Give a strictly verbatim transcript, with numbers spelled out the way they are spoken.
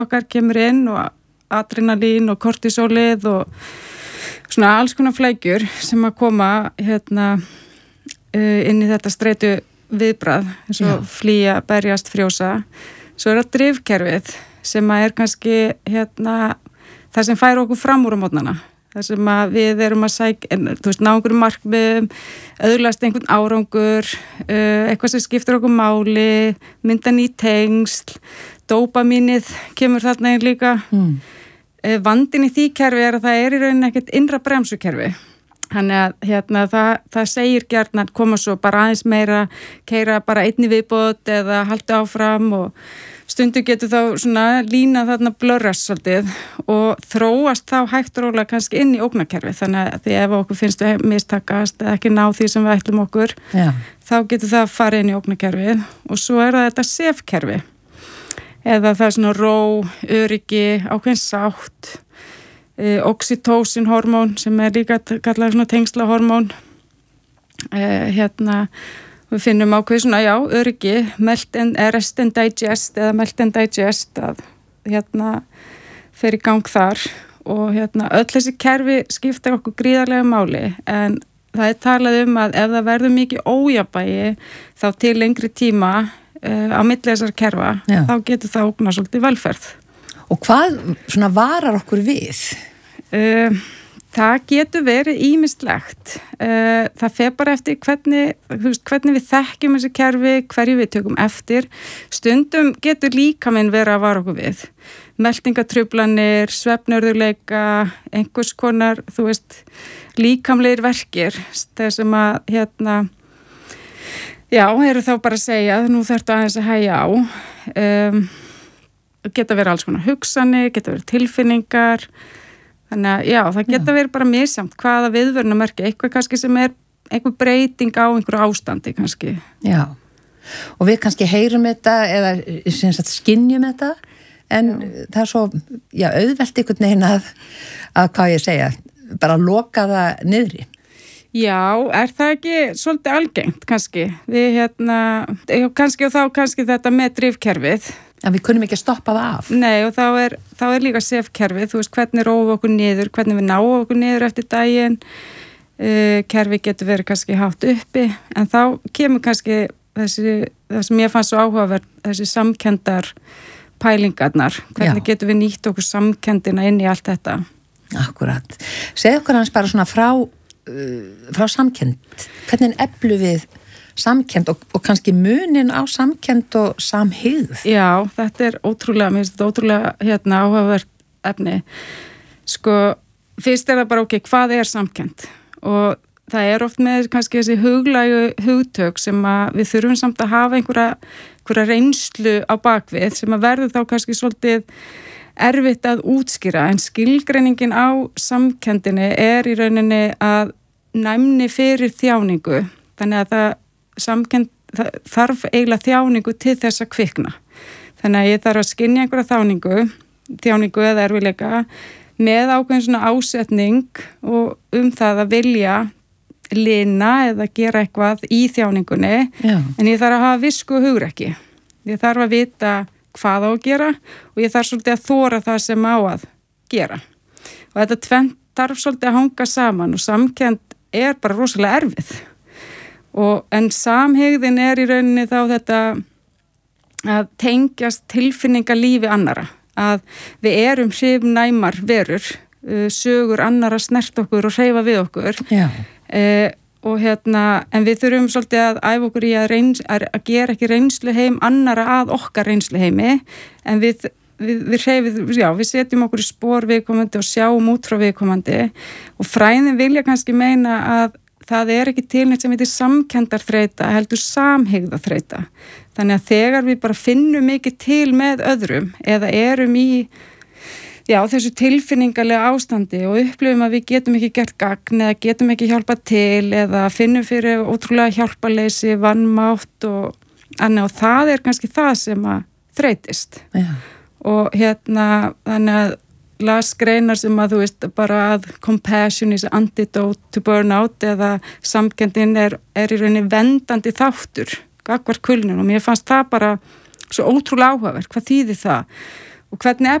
okkar kemur inn og adrenalín og kortisólið og svona alls konar flækjur sem að koma hérna inn í þetta streitu viðbrað eins og flýja, berjast, frjósa. Svo er það drifkerfið sem að er kannski hérna það sem fær okkur fram úr á mótnana. Það sem að við erum að sækja, þú veist, ná einhverjum markmiðum, öðlast einhvern árangur, eitthvað sem skiptir okkur máli, mynda ný tengsl, dópamínið kemur þarna einn líka. Mm. Vandinn í því kerfi er að það er í rauninni ekkert innra bremsukerfi. Þannig að hérna, það, það segir gjarnan koma svo bara aðeins meira, keyra bara einni viðbót eða halda áfram og stundum getur þá svona lína þarna blörrast svolítið og þróast þá hægt og rólega kannski inn í ógnarkerfi. Þannig að því ef okkur finnst við mistakast eða ekki ná því sem við ætlum okkur, Já. Þá getur það að fara inn í ógnarkerfið og svo er það þetta sefkerfi. Eða það er svona ró, öryggi, ákveðin sátt, e, oxytocin hormón sem er líka kallað svona tengslahormón. E, hérna Við finnum ákveð svona, já, öryggi, melt and, rest and digest eða melt and digest að hérna fer í gang þar og hérna öll þessi kerfi skipta okkur gríðarlega máli en það er talað um að ef það verður mikið ójafnvægi þá til lengri tíma uh, á milli þessar kerfa, já. Þá getur það ógna svolítið velferð. Og hvað svona varar okkur við? Uh, Það getur verið ýmislegt. Það fer bara eftir hvernig, hvernig við þekkjum þessi kerfi, hverju við tökum eftir. Stundum getur líkaminn vera að vara okkur við. Meltingatruflanir, svefnörðurleika, einhvers konar, þú veist, líkamlegir verkir. Það sem að, hérna, já, eru þá bara að segja, nú þarftu aðeins að hægja á. Um, geta verið alls konar hugsanir, geta verið tilfinningar. Þannig að já, það geta verið bara misjamt hvaða viðvörunarmerki, eitthvað kannski sem er einhver breyting á einhverju ástandi kannski. Já, og við kannski heyrum þetta eða sem sagt skynjum þetta en já. Það er svo, já, auðvelt einhvern veginn að, að hvað ég segja, bara loka það niðri. Já, er það ekki svolítið algengt kannski? Við hérna, kannski og þá kannski þetta með drifkerfið. En við kunum ekki að stoppa það af. Nei, og þá er, þá er líka sefkerfið, þú veist, hvernig róum okkur niður, hvernig við náum okkur niður eftir daginn. Uh, kerfi getur verið kannski hátt uppi, en þá kemur kannski þessi, það sem ég fannst svo áhugaverð, þessi samkendar pælingarnar. Hvernig Já. Getur við nýtt okkur samkendina inn í allt þetta? Akkurat. Segð okkur hans bara svona frá, uh, frá samkend. Hvernig eflu við samkend og, og kannski munin á samkend og samhygð. Já, þetta er ótrúlega, mér finnst þetta ótrúlega hérna áhugavert efni. Sko, fyrst er það bara ok, hvað er samkend? Og það er oft með kannski þessi huglægu hugtök sem að við þurfum samt að hafa einhverja, einhverja reynslu á bakvið sem að verður þá kannski svolítið erfitt að útskýra en skilgreiningin á samkendinni er í rauninni að næmni fyrir þjáningu. Þannig að það samkend þarf eiginlega þjáningu til þess að kvikna. Þannig að ég þarf að skynja einhverja þjáningu, þjáningu eða erfiðleika með ákveðin svona ásetning og um það að vilja lina eða gera eitthvað í þjáningunni Já. En ég þarf að hafa visku og hugrekki. Ég þarf að vita hvað á að gera og ég þarf svolítið að þóra það sem á að gera. Og þetta tvennt þarf svolítið að hanga saman og samkend er bara rosalega erfið. Og, en samhygðin er í rauninni þá þetta að tengjast tilfinningalífi annara. Að við erum hrifnæmar verur, sögur annara snert okkur og hreyfa við okkur. Eh, og hérna, en við þurfum svolítið að æfa okkur í að, reyns, að, að gera ekki reynsluheim annara að okkar reynsluheimi. En við, við, við hreyfum, já, við setjum okkur í spor viðkomandi og sjáum út frá viðkomandi. Og fræðin vilja kannski meina að það er ekki til neitt sem heitir samkendarþreyta, heldur samhygðaþreyta. Þannig að þegar við bara finnum mikið til með öðrum eða erum í já, þessu tilfinningalega ástandi og upplifum að við getum ekki gert gagn eða getum ekki hjálpað til eða finnum fyrir ótrúlega hjálparleysi, vanmátt og annað og það er kannski það sem að þreytist. Já. Og hérna, þannig að las greinar sem að þú veist bara að compassion is antidote to burnout eða samkendin er, er í rauninni vendandi þáttur gagnvart kulnun og mér fannst það bara svo ótrúlega áhugavert, hvað þýðir það og hvernig er